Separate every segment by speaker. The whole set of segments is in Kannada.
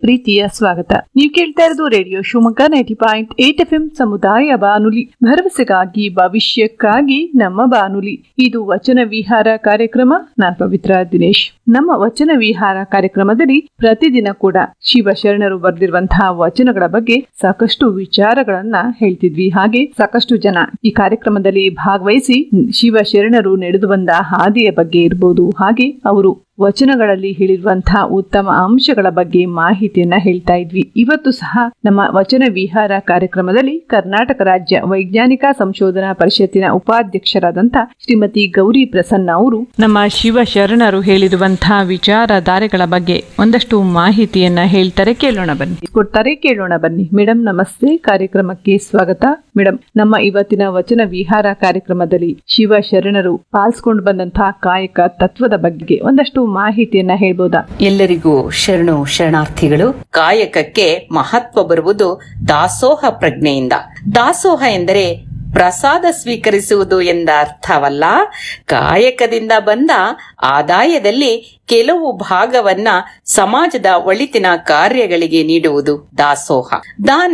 Speaker 1: ಪ್ರೀತಿಯ ಸ್ವಾಗತ. ನೀವು ಕೇಳ್ತಾ ಇರೋದು ರೇಡಿಯೋ ಶಿವಮೊಗ್ಗ 90.8 FM ಸಮುದಾಯ ಬಾನುಲಿ, ಭರವಸೆಗಾಗಿ ಭವಿಷ್ಯಕ್ಕಾಗಿ ನಮ್ಮ ಬಾನುಲಿ. ಇದು ವಚನ ವಿಹಾರ ಕಾರ್ಯಕ್ರಮ. ನಾನು ಪವಿತ್ರ ದಿನೇಶ್. ನಮ್ಮ ವಚನ ವಿಹಾರ ಕಾರ್ಯಕ್ರಮದಲ್ಲಿ ಪ್ರತಿದಿನ ಕೂಡ ಶಿವಶರಣರು ಬರೆದಿರುವಂತಹ ವಚನಗಳ ಬಗ್ಗೆ ಸಾಕಷ್ಟು ವಿಚಾರಗಳನ್ನ ಹೇಳ್ತಿದ್ವಿ. ಹಾಗೆ ಸಾಕಷ್ಟು ಜನ ಈ ಕಾರ್ಯಕ್ರಮದಲ್ಲಿ ಭಾಗವಹಿಸಿ ಶಿವಶರಣರು ನಡೆದು ಬಂದ ಹಾದಿಯ ಬಗ್ಗೆ ಇರಬಹುದು, ಹಾಗೆ ಅವರು ವಚನಗಳಲ್ಲಿ ಹೇಳಿರುವಂತಹ ಉತ್ತಮ ಅಂಶಗಳ ಬಗ್ಗೆ ಮಾಹಿತಿಯನ್ನ ಹೇಳ್ತಾ ಇದ್ವಿ. ಇವತ್ತು ಸಹ ನಮ್ಮ ವಚನ ವಿಹಾರ ಕಾರ್ಯಕ್ರಮದಲ್ಲಿ ಕರ್ನಾಟಕ ರಾಜ್ಯ ವೈಜ್ಞಾನಿಕ ಸಂಶೋಧನಾ ಪರಿಷತ್ತಿನ ಉಪಾಧ್ಯಕ್ಷರಾದಂತಹ ಶ್ರೀಮತಿ ಗೌರಿ ಪ್ರಸನ್ನ ಅವರು ನಮ್ಮ ಶಿವಶರಣರು ಹೇಳಿರುವಂತಹ ವಿಚಾರಧಾರೆಗಳ ಬಗ್ಗೆ ಒಂದಷ್ಟು ಮಾಹಿತಿಯನ್ನ ಹೇಳ್ತಾರೆ. ಕೇಳೋಣ ಬನ್ನಿ. ಮೇಡಮ್ ನಮಸ್ತೆ, ಕಾರ್ಯಕ್ರಮಕ್ಕೆ ಸ್ವಾಗತ. ಮೇಡಮ್, ನಮ್ಮ ಇವತ್ತಿನ ವಚನ ವಿಹಾರ ಕಾರ್ಯಕ್ರಮದಲ್ಲಿ ಶಿವಶರಣರು ಪಾಲಿಸಿಕೊಂಡು ಬಂದಂತಹ ಕಾಯಕ ತತ್ವದ ಬಗ್ಗೆ ಒಂದಷ್ಟು ಮಾಹಿತಿಯನ್ನ ಹೇಳ್ಬೋದಾ?
Speaker 2: ಎಲ್ಲರಿಗೂ ಶರಣಾರ್ಥಿಗಳು. ಕಾಯಕಕ್ಕೆ ಮಹತ್ವ ಬರುವುದು ದಾಸೋಹ ಪ್ರಜ್ಞೆಯಿಂದ. ದಾಸೋಹ ಎಂದರೆ ಪ್ರಸಾದ ಸ್ವೀಕರಿಸುವುದು ಎಂದ ಅರ್ಥವಲ್ಲ. ಕಾಯಕದಿಂದ ಬಂದ ಆದಾಯದಲ್ಲಿ ಕೆಲವು ಭಾಗವನ್ನ ಸಮಾಜದ ಒಳಿತಿನ ಕಾರ್ಯಗಳಿಗೆ ನೀಡುವುದು ದಾಸೋಹ. ದಾನ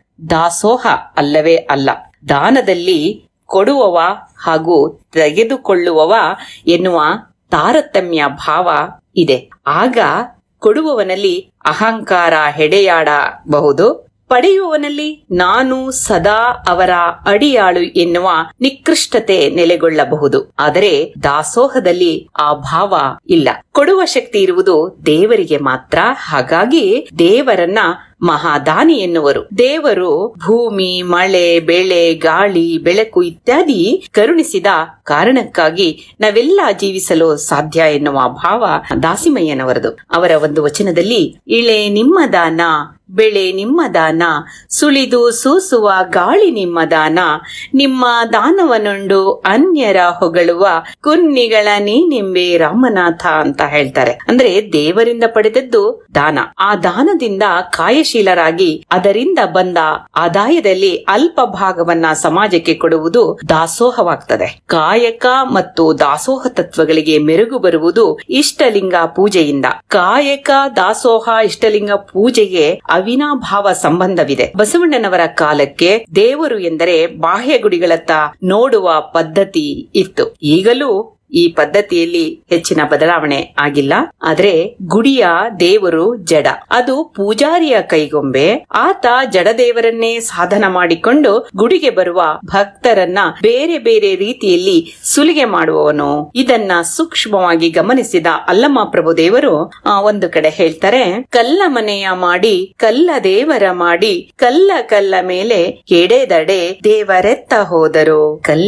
Speaker 2: ದಾಸೋಹ ಅಲ್ಲವೇ ಅಲ್ಲ. ದಾನದಲ್ಲಿ ಕೊಡುವವ ಹಾಗೂ ತೆಗೆದುಕೊಳ್ಳುವವ ಎನ್ನುವ ತಾರತಮ್ಯ ಭಾವ ಇದೆ. ಆಗ ಕೊಡುವವನಲ್ಲಿ ಅಹಂಕಾರ ಹೆಡೆಯಾಡಬಹುದು, ಪಡೆಯುವವನಲ್ಲಿ ನಾನು ಸದಾ ಅವರ ಅಡಿಯಾಳು ಎನ್ನುವ ನಿಕೃಷ್ಟತೆ ನೆಲೆಗೊಳ್ಳಬಹುದು. ಆದರೆ ದಾಸೋಹದಲ್ಲಿ ಆ ಭಾವ ಇಲ್ಲ. ಕೊಡುವ ಶಕ್ತಿ ಇರುವುದು ದೇವರಿಗೆ ಮಾತ್ರ. ಹಾಗಾಗಿ ದೇವರನ್ನ ಮಹಾದಾನಿ ಎನ್ನುವರು. ದೇವರು ಭೂಮಿ, ಮಳೆ, ಬೆಳೆ, ಗಾಳಿ, ಬೆಳಕು ಇತ್ಯಾದಿ ಕರುಣಿಸಿದ ಕಾರಣಕ್ಕಾಗಿ ನಾವೆಲ್ಲ ಜೀವಿಸಲು ಸಾಧ್ಯ ಎನ್ನುವ ಭಾವ ದಾಸಿಮಯ್ಯನವರದು. ಅವರ ಒಂದು ವಚನದಲ್ಲಿ, ಇಳೆ ನಿಮ್ಮ ದಾನ, ಬೆಳೆ ನಿಮ್ಮ ದಾನ, ಸುಳಿದು ಸೂಸುವ ಗಾಳಿ ನಿಮ್ಮ ದಾನ, ನಿಮ್ಮ ದಾನವನುಂಡು ಅನ್ಯರ ಹೊಗಳುವ ಕುನ್ನಿಗಳ ನೀನೆಂಬೆ ರಾಮನಾಥ ಅಂತ ಹೇಳ್ತಾರೆ. ಅಂದ್ರೆ ದೇವರಿಂದ ಪಡೆದದ್ದು ದಾನ. ಆ ದಾನದಿಂದ ಕಾಯಶೀಲರಾಗಿ ಅದರಿಂದ ಬಂದ ಆದಾಯದಲ್ಲಿ ಅಲ್ಪ ಭಾಗವನ್ನ ಸಮಾಜಕ್ಕೆ ಕೊಡುವುದು ದಾಸೋಹವಾಗ್ತದೆ. ಕಾಯಕ ಮತ್ತು ದಾಸೋಹ ತತ್ವಗಳಿಗೆ ಮೆರುಗು ಬರುವುದು ಇಷ್ಟಲಿಂಗ ಪೂಜೆಯಿಂದ. ಕಾಯಕ, ದಾಸೋಹ, ಇಷ್ಟಲಿಂಗ ಪೂಜೆಗೆ ಅವಿನಾಭಾವ ಸಂಬಂಧವಿದೆ. ಬಸವಣ್ಣನವರ ಕಾಲಕ್ಕೆ ದೇವರು ಎಂದರೆ ಬಾಹ್ಯ ಗುಡಿಗಳತ್ತ ನೋಡುವ ಪದ್ಧತಿ ಇತ್ತು. ಈಗಲೂ ಈ ಪದ್ಧತಿಯಲ್ಲಿ ಹೆಚ್ಚಿನ ಬದಲಾವಣೆ ಆಗಿಲ್ಲ. ಆದ್ರೆ ಗುಡಿಯ ದೇವರು ಜಡ, ಅದು ಪೂಜಾರಿಯ ಕೈಗೊಂಬೆ. ಆತ ಜಡದೇವರನ್ನೇ ಸಾಧನ ಮಾಡಿಕೊಂಡು ಗುಡಿಗೆ ಬರುವ ಭಕ್ತರನ್ನ ಬೇರೆ ಬೇರೆ ರೀತಿಯಲ್ಲಿ ಸುಲಿಗೆ ಮಾಡುವವನು. ಇದನ್ನ ಸೂಕ್ಷ್ಮವಾಗಿ ಗಮನಿಸಿದ ಅಲ್ಲಮ ಪ್ರಭು ದೇವರು ಒಂದು ಕಡೆ ಹೇಳ್ತಾರೆ, ಕಲ್ಲ ಮನೆಯ ಮಾಡಿ ಕಲ್ಲ ದೇವರ ಮಾಡಿ ಕಲ್ಲ ಕಲ್ಲ ಮೇಲೆ ಎಡೆದಡೆ ದೇವರೆತ್ತ ಹೋದರು. ಕಲ್ಲ